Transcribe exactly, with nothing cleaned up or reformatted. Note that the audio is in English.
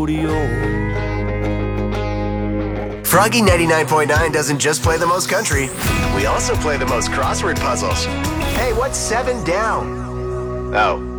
rodeo. Froggy ninety-nine point nine doesn't just play the most country. We also play the most crossword puzzles. Hey, what's seven down? Oh.